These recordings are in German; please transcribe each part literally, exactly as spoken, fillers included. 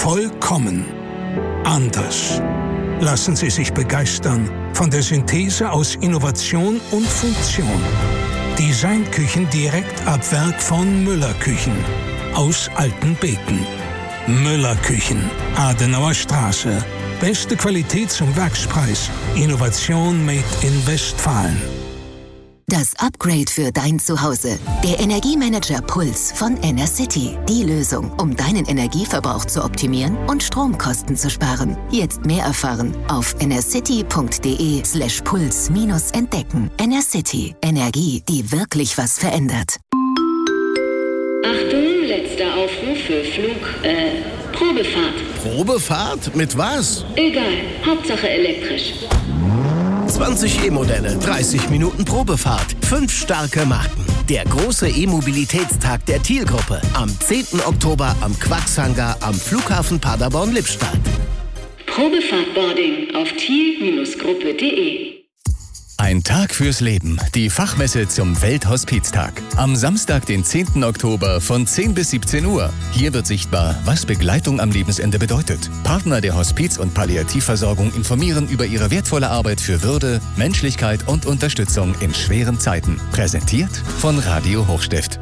Vollkommen anders. Lassen Sie sich begeistern von der Synthese aus Innovation und Funktion. Designküchen direkt ab Werk von Müller Küchen aus Altenbeken. Müller Küchen, Adenauer Straße. Beste Qualität zum Werkspreis. Innovation made in Westfalen. Das Upgrade für dein Zuhause. Der Energiemanager Puls von Enercity. Die Lösung, um deinen Energieverbrauch zu optimieren und Stromkosten zu sparen. Jetzt mehr erfahren auf enercity.de slash puls minus entdecken. Enercity. Energie, die wirklich was verändert. Achtung, letzter Aufruf für Flug, äh, Probefahrt. Probefahrt? Mit was? Egal, Hauptsache elektrisch. zwanzig E-Modelle, dreißig Minuten Probefahrt, fünf starke Marken. Der große E-Mobilitätstag der Thiel-Gruppe am zehnten Oktober am Quaxhangar am Flughafen Paderborn-Lippstadt. Probefahrtboarding auf thiel Gruppe punkt de. Ein Tag fürs Leben. Die Fachmesse zum Welthospiztag. Am Samstag, den zehnten Oktober von zehn bis siebzehn Uhr. Hier wird sichtbar, was Begleitung am Lebensende bedeutet. Partner der Hospiz- und Palliativversorgung informieren über ihre wertvolle Arbeit für Würde, Menschlichkeit und Unterstützung in schweren Zeiten. Präsentiert von Radio Hochstift.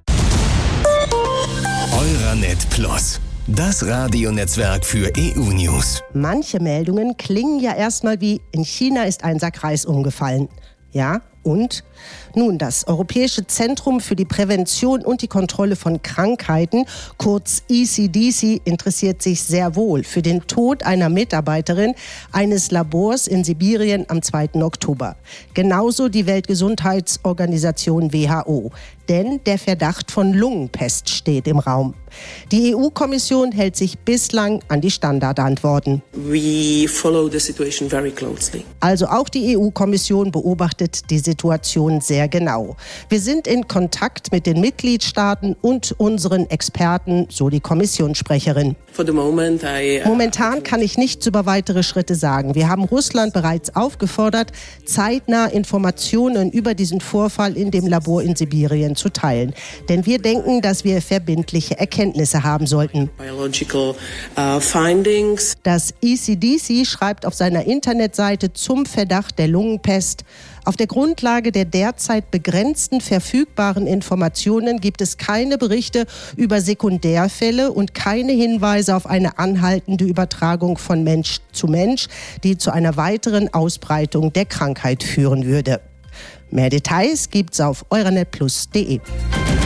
Euranet Plus. Das Radionetzwerk für E U-News. Manche Meldungen klingen ja erstmal wie: in China ist ein Sack Reis umgefallen. Ja, und? Nun, das Europäische Zentrum für die Prävention und die Kontrolle von Krankheiten, kurz E C D C, interessiert sich sehr wohl für den Tod einer Mitarbeiterin eines Labors in Sibirien am zweiten Oktober. Genauso die Weltgesundheitsorganisation W H O. Denn der Verdacht von Lungenpest steht im Raum. Die E U-Kommission hält sich bislang an die Standardantworten. We follow the situation very closely. Also auch die E U-Kommission beobachtet die Situation sehr genau. Wir sind in Kontakt mit den Mitgliedstaaten und unseren Experten, so die Kommissionssprecherin. For the moment, I, uh, Momentan kann ich nichts über weitere Schritte sagen. Wir haben Russland bereits aufgefordert, zeitnah Informationen über diesen Vorfall in dem Labor in Sibirien zu teilen. Denn wir denken, dass wir verbindliche Erkenntnisse haben sollten. Biological uh, findings. Das E C D C schreibt auf seiner Internetseite zum Verdacht der Lungenpest: Auf der Grundlage der derzeit begrenzten verfügbaren Informationen gibt es keine Berichte über Sekundärfälle und keine Hinweise auf eine anhaltende Übertragung von Mensch zu Mensch, die zu einer weiteren Ausbreitung der Krankheit führen würde. Mehr Details gibt's auf euranet plus punkt de.